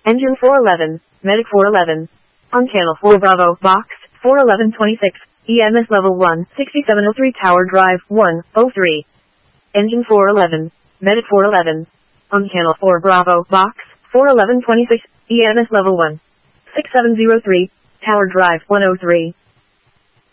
Engine 411, Medic 411. On channel 4 Bravo, box, 41126, EMS level 1, 6703 Tower Drive, 103. Engine 411, Medic 411. On channel 4 Bravo, box, 41126, EMS level 1, 6703, Tower Drive, 103.